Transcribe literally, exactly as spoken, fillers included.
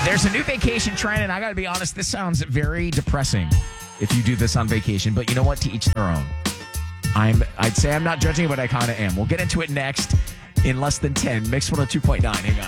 There's a new vacation trend, and I got to be honest, this sounds very depressing if you do this on vacation. But you know what? To each their own. I'm, I'd say I'm not judging, but I kind of am. We'll get into it next in less than ten. Mix one oh two point nine. Hang on.